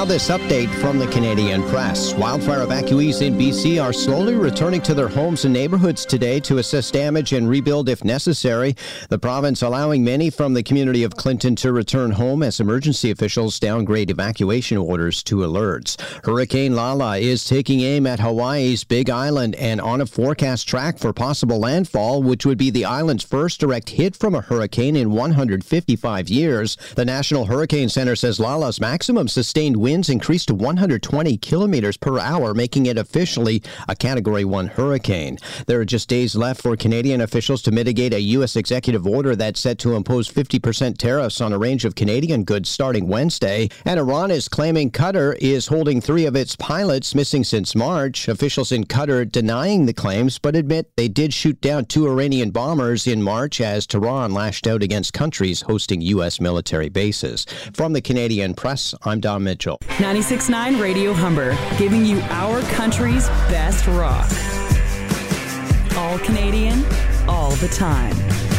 Now this update from the Canadian Press. Wildfire evacuees in BC are slowly returning to their homes and neighborhoods today to assess damage and rebuild if necessary. The province allowing many from the community of Clinton to return home as emergency officials downgrade evacuation orders to alerts. Hurricane Lala is taking aim at Hawaii's Big Island and on a forecast track for possible landfall, which would be the island's first direct hit from a hurricane in 155 years. The National Hurricane Center says Lala's maximum sustained winds increased to 120 kilometers per hour, making it officially a Category 1 hurricane. There are just days left for Canadian officials to mitigate a U.S. executive order that's set to impose 50% tariffs on a range of Canadian goods starting Wednesday. And Iran is claiming Qatar is holding 3 of its pilots missing since March. Officials in Qatar denying the claims, but admit they did shoot down 2 Iranian bombers in March as Tehran lashed out against countries hosting U.S. military bases. From the Canadian Press, I'm Don Mitchell. 96.9 Radio Humber, giving you our country's best rock. All Canadian, all the time.